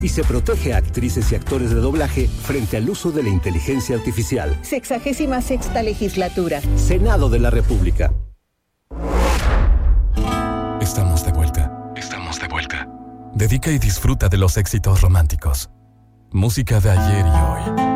y se protege a actrices y actores de doblaje frente al uso de la inteligencia artificial. 66ª legislatura. Senado de la República. Estamos de vuelta. Estamos de vuelta. Dedica y disfruta de los éxitos románticos. Música de ayer y hoy.